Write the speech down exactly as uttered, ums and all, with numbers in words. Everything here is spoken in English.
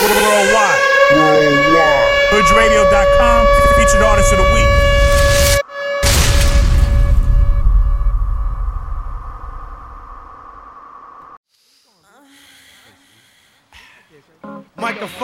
Worldwide. Worldwide. Hoodge Radio dot com, featured artist of the week. Microphone.